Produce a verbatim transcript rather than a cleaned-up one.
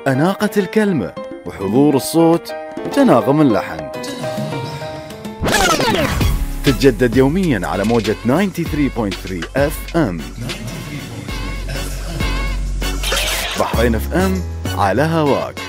أناقة الكلمة وحضور الصوت وتناغم اللحن. تتجدد يوميا على موجة تسعة وتسعين فاصلة ثلاثة اف ام. بحرين اف ام على هواك.